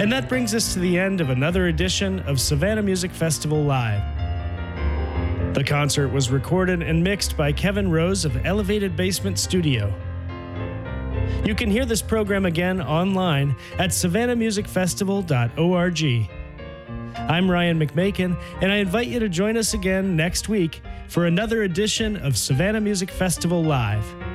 And that brings us to the end of another edition of Savannah Music Festival Live. The concert was recorded and mixed by Kevin Rose of Elevated Basement Studio. You can hear this program again online at savannahmusicfestival.org. I'm Ryan McMakin, and I invite you to join us again next week for another edition of Savannah Music Festival Live.